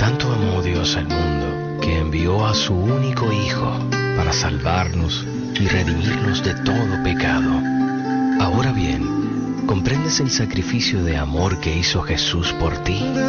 tanto amó Dios al mundo que envió a su único Hijo para salvarnos y redimirnos de todo pecado. Ahora bien, ¿comprendes el sacrificio de amor que hizo Jesús por ti?